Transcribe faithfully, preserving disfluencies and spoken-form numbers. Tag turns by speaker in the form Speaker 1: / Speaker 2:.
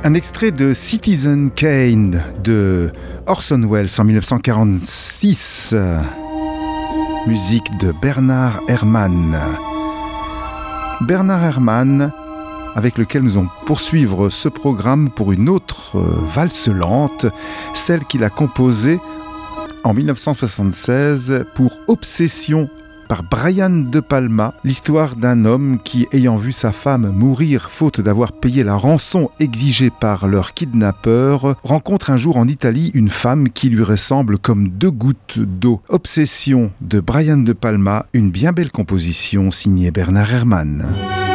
Speaker 1: Un extrait de Citizen Kane de Orson Welles en dix-neuf cent quarante-six. Musique de Bernard Herrmann. Bernard Herrmann, avec lequel nous allons poursuivre ce programme pour une autre valse lente, celle qu'il a composée en dix-neuf cent soixante-seize pour Obsession par Brian De Palma, l'histoire d'un homme qui, ayant vu sa femme mourir faute d'avoir payé la rançon exigée par leur kidnappeur, rencontre un jour en Italie une femme qui lui ressemble comme deux gouttes d'eau. Obsession de Brian De Palma, une bien belle composition signée Bernard Herrmann.